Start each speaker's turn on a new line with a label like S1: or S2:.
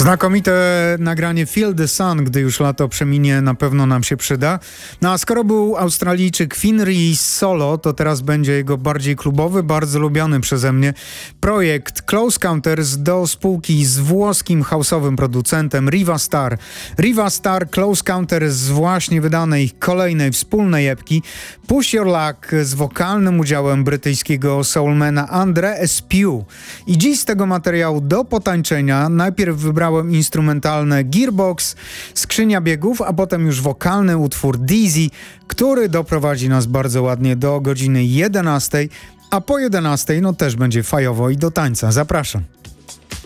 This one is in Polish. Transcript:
S1: Znakomite nagranie Feel the Sun, gdy już lato przeminie, na pewno nam się przyda. No a skoro był Australijczyk Finri solo, to teraz będzie jego bardziej klubowy, bardzo lubiany przeze mnie projekt Close Counters do spółki z włoskim house'owym producentem Riva Starr. Riva Starr, Close Counters z właśnie wydanej kolejnej wspólnej epki Push Your Luck z wokalnym udziałem brytyjskiego soulmana Andre Espiu. I dziś z tego materiału do potańczenia najpierw wybrałem instrumentalne Gearbox, skrzynia biegów, a potem już wokalny utwór Dizzy, który doprowadzi nas bardzo ładnie do godziny 11, a po 11 no też będzie fajowo i do tańca. Zapraszam.